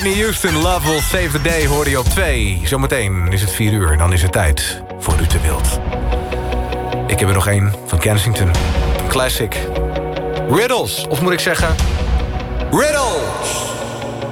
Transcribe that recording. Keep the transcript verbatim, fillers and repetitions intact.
Whitney Houston, Love Will Save the Day, hoorde je op twee. Zometeen is het vier uur en dan is het tijd voor U te Wild. Ik heb er nog één van Kensington. Een classic. Riddles, of moet ik zeggen... Riddles!